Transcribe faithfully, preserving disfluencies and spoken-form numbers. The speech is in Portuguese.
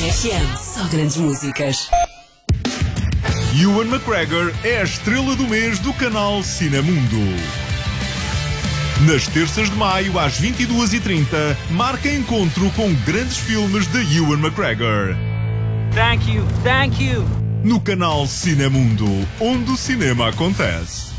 R F M. Só grandes músicas. Ewan McGregor é a estrela do mês do canal Cinemundo. Nas terças de maio, às vinte e duas e trinta, marca encontro com grandes filmes de Ewan McGregor. Thank you, thank you. No canal Cinemundo, onde o cinema acontece.